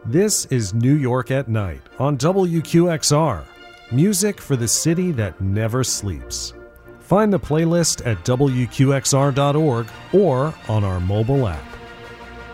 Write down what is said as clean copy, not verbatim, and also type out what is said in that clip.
This is New York at Night on WQXR, music for the city that never sleeps. Find the playlist at WQXR.org or on our mobile app.